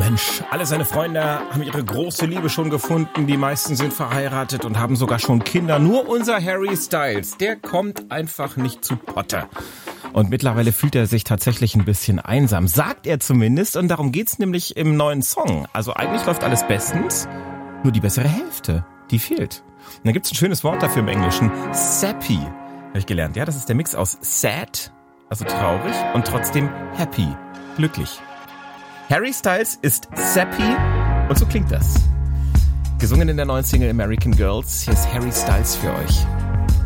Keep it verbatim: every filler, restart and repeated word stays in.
Mensch, alle seine Freunde haben ihre große Liebe schon gefunden, die meisten sind verheiratet und haben sogar schon Kinder. Nur unser Harry Styles, der kommt einfach nicht zu Potte. Und mittlerweile fühlt er sich tatsächlich ein bisschen einsam, sagt er zumindest. Und darum geht's nämlich im neuen Song. Also eigentlich läuft alles bestens, nur die bessere Hälfte, die fehlt. Und dann gibt's ein schönes Wort dafür im Englischen, sappy, habe ich gelernt. Ja, das ist der Mix aus sad, also traurig, und trotzdem happy, glücklich. Harry Styles ist sappy und so klingt das. Gesungen in der neuen Single American Girls. Hier ist Harry Styles für euch.